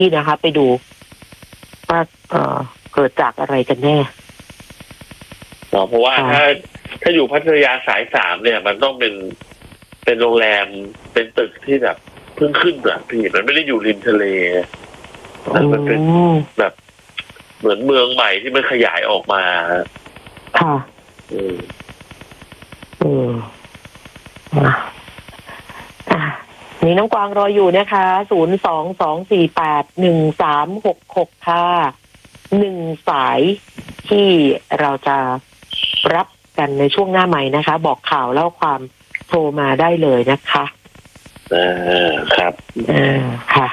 ที่นะคะ ไปดูว่าเกิดจากอะไรกันแน่เพราะว่าถ้าอยู่พัทยาสาย3เนี่ยมันต้องเป็นโรงแรมเป็นตึกที่แบบเพิ่งขึ้นอ่ะพี่มันไม่ได้อยู่ริมทะเลมันเป็นแบบเหมือนเมืองใหม่ที่มันขยายออกมาค่ะมีน้องกวางรออยู่นะคะ022481366ค่ะ1สายที่เราจะรับกันในช่วงหน้าใหม่นะคะบอกข่าวเล่าความโทรมาได้เลยนะคะครับค่ะ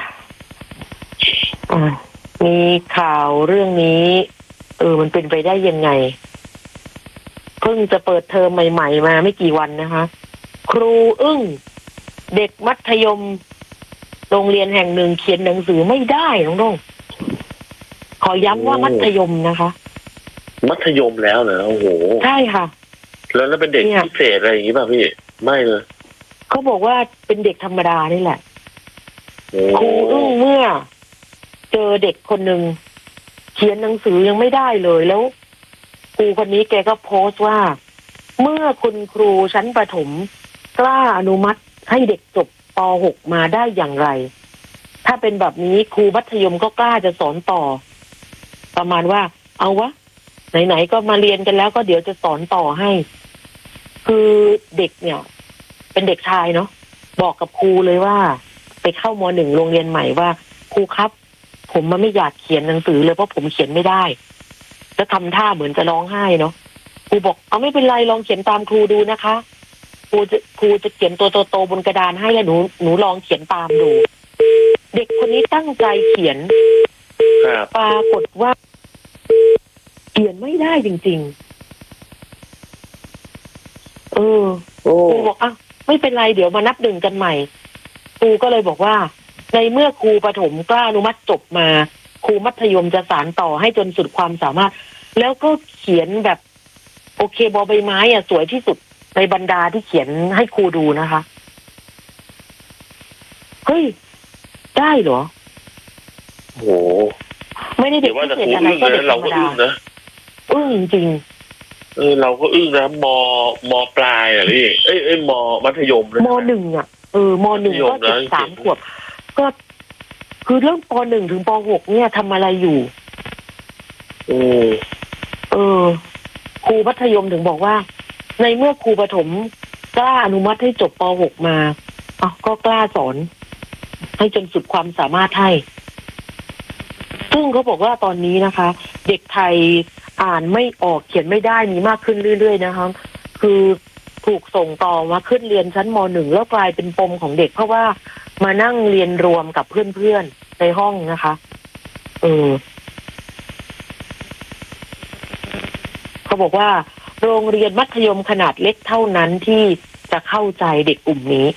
มีข่าวเรื่องนี้มันเป็นไปได้ยังไงเพิ่งจะเปิดเทอมใหม่ๆมาไม่กี่วันนะคะครูอึ้งเด็กมัธยมโรงเรียนแห่งหนึ่งเขียนหนังสือไม่ได้น้องขอย้ำว่ามัธยมนะคะมัธยมแล้วเหรอโอ้โหใช่ค่ะแล้วเป็นเด็กพิเศษอะไรอย่างนี้ป่ะพี่ไม่เลยเขาบอกว่าเป็นเด็กธรรมดานี่แหละครูอึ้งเมื่อเจอเด็กคนหนึ่งเขียนหนังสือยังไม่ได้เลยแล้วครูคนนี้แกก็โพสต์ว่าเมื่อคุณครูชั้นประถมกล้าอนุมัติให้เด็กจบป .6 มาได้อย่างไรถ้าเป็นแบบนี้ครูมัธยมก็กล้าจะสอนต่อประมาณว่าเอาวะไหนๆก็มาเรียนกันแล้วก็เดี๋ยวจะสอนต่อให้คือเด็กเนี่ยเป็นเด็กชายเนาะบอกกับครูเลยว่าไปเข้าม.1 โรงเรียนใหม่ว่าครูครับผมมันไม่อยากเขียนหนังสือเลยเพราะผมเขียนไม่ได้จะทำท่าเหมือนจะร้องไห้เนาะครูบอกเอาไม่เป็นไรลองเขียนตามครูดูนะคะครูจะเขียนตัวโตๆบนกระดานให้แล้วหนูลองเขียนตามดูเด็กคนนี้ตั้งใจเขียนปรากฏว่าเขียนไม่ได้จริงๆครูบอกอ่ะไม่เป็นไรเดี๋ยวมานับหนึ่งกันใหม่ครูก็เลยบอกว่าในเมื่อครูประถมกล้าอนุมัติจบมาครูมัธยมจะสานต่อให้จนสุดความสามารถแล้วก็เขียนแบบโอเคบอใบไม้อ่ะสวยที่สุดในบรรดาที่เขียนให้ครูดูนะคะเฮ้ยได้เหรอโหไม่ได้เด็กพิเศษอะไรก็เด็กธรรมดาอึ้งจริงเราก็อึ้งนะมปลายอ่ะพี่มมัธยมม.1อ่ะม.1ก็13 ขวบก็คือเรื่องป.1 ถึงป.6 เนี่ยทำอะไรอยู่ครูมัธยมถึงบอกว่าในเมื่อครูประถมกล้าอนุมัติให้จบป.6 มาก็กล้าสอนให้จนสุดความสามารถให้ซึ่งเขาบอกว่าตอนนี้นะคะเด็กไทยอ่านไม่ออกเขียนไม่ได้มีมากขึ้นเรื่อยๆนะคะคือถูกส่งต่อมาขึ้นเรียนชั้นม.1 แล้วกลายเป็นปมของเด็กเพราะว่ามานั่งเรียนรวมกับเพื่อนๆในห้องนะคะเขาบอกว่าโรงเรียนมัธยมขนาดเล็กเท่านั้นที่จะเข้าใจเด็กกลุ่มนี้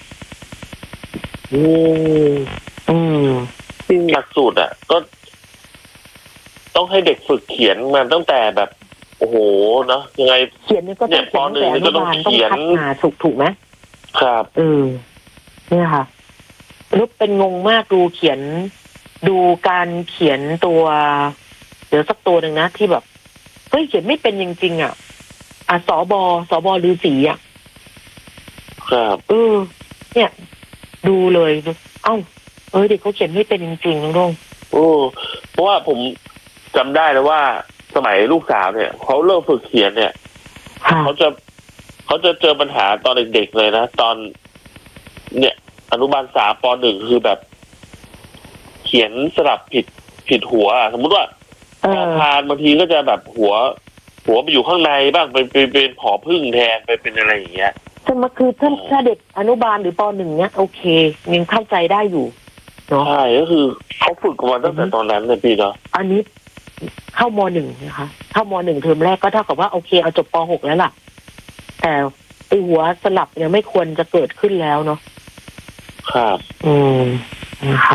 หลักสูตรอ่ะก็ต้องให้เด็กฝึกเขียนมาตั้งแต่แบบโอ้โหเนาะยังไงเขียนนี่ก็ต้องเขียนตั้งแต่อนุบาลต้องพัฒนาถูกไหมครับเนี่ยค่ะนุ๊กเป็นงงมากดูการเขียนตัวเดี๋ยวสักตัวหนึ่งนะที่แบบเฮ้ยเขียนไม่เป็นจริงๆอ่ะสบฤาษีอ่ะครับเนี่ยดูเลยเด็กเขาเขียนไม่เป็นจริงๆน้องเพราะว่าผมจำได้แล้วว่าสมัยลูกสาวเนี่ยเขาเริ่มฝึกเขียนเนี่ยเขาจะเจอปัญหาตอนเด็กๆเลยนะตอนเนี่ยอนุบาล3 ป .1 คือแบบเขียนสลับผิดหัวสมมุติว่าพานบางทีก็จะแบบหัวไปอยู่ข้างในบ้างเป็นผอพึ่งแทนไปเป็นอะไรอย่างเงี้ยแต่มาคือถ้าเด็กอนุบาลหรือป .1 เนี่ยโอเคยังเข้าใจได้อยู่เนาะใช่ก็คือเขาฝึกมาตั้งแต่ตอนนั้นเลยพี่เนาะอันนี้เข้าม.1 นะคะเข้าม.1 เทอมแรกก็เท่ากับว่าโอเคเอาจบป .6 แล้วล่ะแต่ไอหัวสลับเนี่ยไม่ควรจะเกิดขึ้นแล้วเนาะครับนะคะ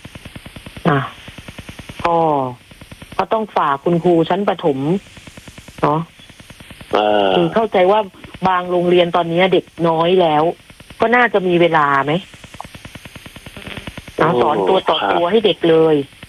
ก็ต้องฝากคุณครูชั้นประถมเนาะคือเข้าใจว่าบางโรงเรียนตอนนี้เด็กน้อยแล้วก็น่าจะมีเวลาไหมสอนตัวต่อตัวให้เด็กเลย